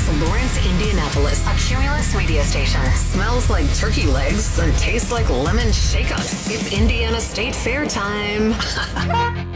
Lawrence, Indianapolis, a Cumulus media station. Smells like turkey legs and tastes like lemon shake-ups. It's Indiana State Fair time.